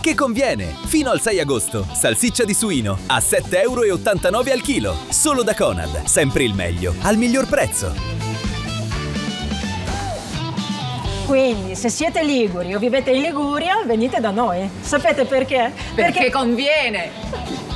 Perché conviene! Fino al 6 agosto, salsiccia di suino a 7,89 € al chilo. Solo da Conad, sempre il meglio, al miglior prezzo. Quindi, se siete liguri o vivete in Liguria, venite da noi. Sapete perché? Perché conviene!